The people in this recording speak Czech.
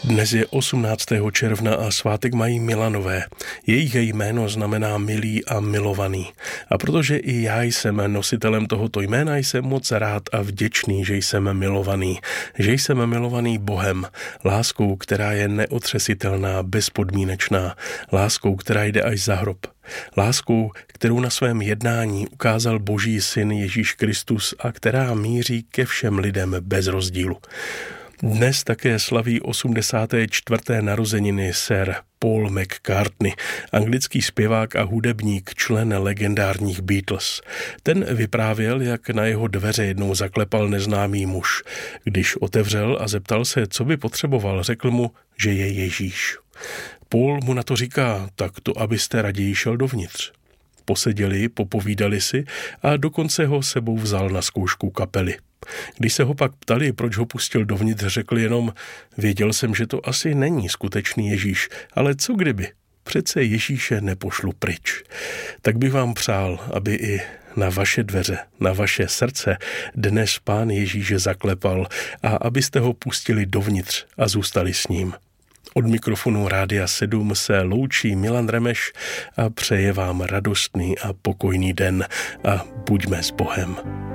Dnes je 18. června a svátek mají Milanové. Jejich jméno znamená milý a milovaný. A protože i já jsem nositelem tohoto jména, jsem moc rád a vděčný, že jsem milovaný. Že jsem milovaný Bohem, láskou, která je neotřesitelná, bezpodmínečná, láskou, která jde až za hrob. Láskou, kterou na svém jednání ukázal Boží syn Ježíš Kristus a která míří ke všem lidem bez rozdílu. Dnes také slaví 84. narozeniny Sir Paul McCartney, anglický zpěvák a hudebník, člen legendárních Beatles. Ten vyprávěl, jak na jeho dveře jednou zaklepal neznámý muž. Když otevřel a zeptal se, co by potřeboval, řekl mu, že je Ježíš. Paul mu na to říká, tak to abyste raději šel dovnitř. Poseděli, popovídali si a dokonce ho sebou vzal na zkoušku kapely. Když se ho pak ptali, proč ho pustil dovnitř, řekl jenom, věděl jsem, že to asi není skutečný Ježíš, ale co kdyby? Přece Ježíše nepošlu pryč. Tak bych vám přál, aby i na vaše dveře, na vaše srdce dnes Pán Ježíš zaklepal a abyste ho pustili dovnitř a zůstali s ním. Od mikrofonu Rádia 7 se loučí Milan Remeš a přeje vám radostný a pokojný den a buďme s Bohem.